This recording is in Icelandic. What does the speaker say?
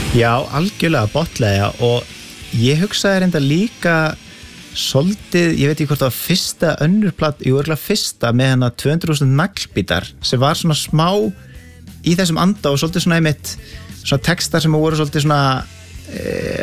Já, algjörlega botlega og ég hugsaði reynda líka svolítið, ég veit ekki hvort það var fyrsta önnur plata, jú örgulega fyrsta með hana 200.000 naglbítar sem var svona smá í þessum anda og svolítið svona einmitt svona textar sem voru svolítið svona